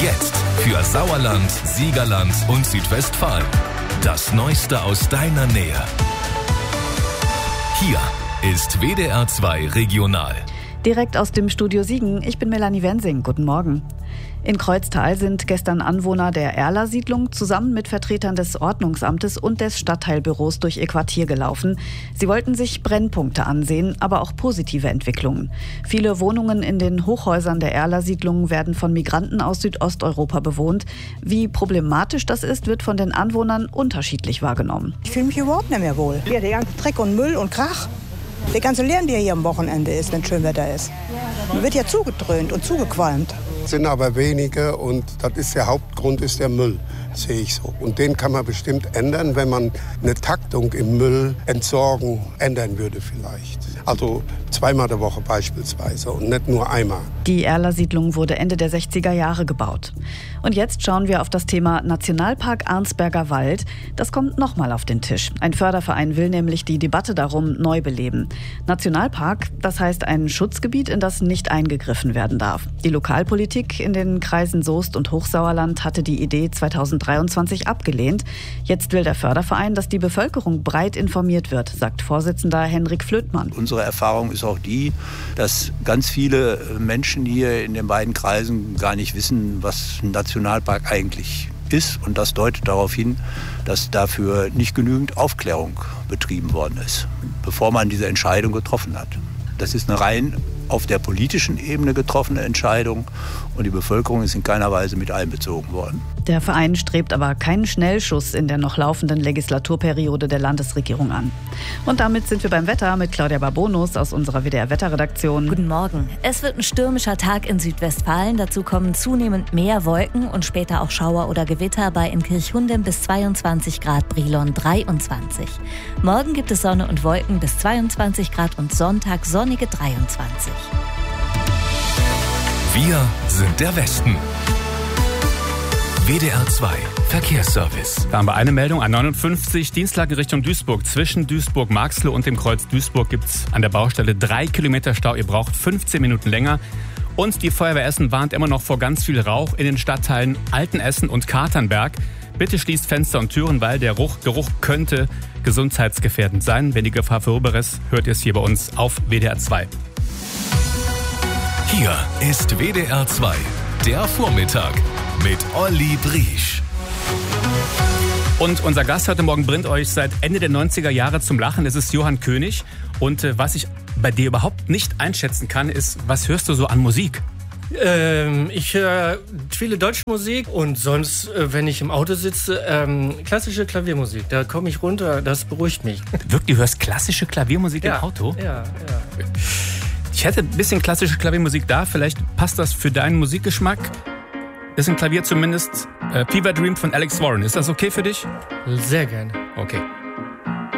Jetzt für Sauerland, Siegerland und Südwestfalen. Das Neueste aus deiner Nähe. Hier ist WDR 2 Regional. Direkt aus dem Studio Siegen, ich bin Melanie Wensing. Guten Morgen. In Kreuztal sind gestern Anwohner der Erler-Siedlung zusammen mit Vertretern des Ordnungsamtes und des Stadtteilbüros durch ihr Quartier gelaufen. Sie wollten sich Brennpunkte ansehen, aber auch positive Entwicklungen. Viele Wohnungen in den Hochhäusern der Erler-Siedlung werden von Migranten aus Südosteuropa bewohnt. Wie problematisch das ist, wird von den Anwohnern unterschiedlich wahrgenommen. Ich fühle mich überhaupt nicht mehr wohl. Ja, der ganze Dreck und Müll und Krach. Der ganze Lärm, der hier am Wochenende ist, wenn schön Wetter ist. Man wird ja zugedröhnt und zugequalmt. Es sind aber wenige und das ist der Hauptgrund, ist der Müll, sehe ich so. Und den kann man bestimmt ändern, wenn man eine Taktung im Müllentsorgen ändern würde vielleicht. Also zweimal der Woche beispielsweise und nicht nur einmal. Die Erler-Siedlung wurde Ende der 60er Jahre gebaut. Und jetzt schauen wir auf das Thema Nationalpark Arnsberger Wald. Das kommt nochmal auf den Tisch. Ein Förderverein will nämlich die Debatte darum neu beleben. Nationalpark, das heißt ein Schutzgebiet, in das nicht eingegriffen werden darf. Die Lokalpolitik in den Kreisen Soest und Hochsauerland hatte die Idee 2023 abgelehnt. Jetzt will der Förderverein, dass die Bevölkerung breit informiert wird, sagt Vorsitzender Henrik Flötmann. Unsere Erfahrung ist auch die, dass ganz viele Menschen hier in den beiden Kreisen gar nicht wissen, was ein Nationalpark eigentlich ist. Und das deutet darauf hin, dass dafür nicht genügend Aufklärung betrieben worden ist, bevor man diese Entscheidung getroffen hat. Das ist eine rein auf der politischen Ebene getroffene Entscheidung und die Bevölkerung ist in keiner Weise mit einbezogen worden. Der Verein strebt aber keinen Schnellschuss in der noch laufenden Legislaturperiode der Landesregierung an. Und damit sind wir beim Wetter mit Claudia Barbonus aus unserer WDR-Wetterredaktion. Guten Morgen. Es wird ein stürmischer Tag in Südwestfalen. Dazu kommen zunehmend mehr Wolken und später auch Schauer oder Gewitter bei in Kirchhundem bis 22 Grad, Brilon 23. Morgen gibt es Sonne und Wolken bis 22 Grad und Sonntag sonnige 23. Wir sind der Westen. WDR 2 Verkehrsservice. Da haben wir eine Meldung, A59, Dienstlagen Richtung Duisburg. Zwischen Duisburg-Marxloh und dem Kreuz Duisburg gibt es an der Baustelle 3 Kilometer Stau. Ihr braucht 15 Minuten länger. Und die Feuerwehr Essen warnt immer noch vor ganz viel Rauch in den Stadtteilen Altenessen und Katernberg. Bitte schließt Fenster und Türen, weil der Geruch könnte gesundheitsgefährdend sein. Wenn die Gefahr vorüber ist, hört ihr es hier bei uns auf WDR 2. Hier ist WDR 2, der Vormittag mit Olli Briesch. Und unser Gast heute Morgen bringt euch seit Ende der 90er Jahre zum Lachen. Es ist Johann König. Und was ich bei dir überhaupt nicht einschätzen kann, ist, was hörst du so an Musik? Ich höre viele deutsche Musik und sonst, wenn ich im Auto sitze, klassische Klaviermusik. Da komme ich runter, das beruhigt mich. Wirklich, du hörst klassische Klaviermusik im Auto? Ja. Ich hätte ein bisschen klassische Klaviermusik da. Vielleicht passt das für deinen Musikgeschmack. Ist ein Klavier zumindest Fever Dream von Alex Warren. Ist das okay für dich? Sehr gerne. Okay.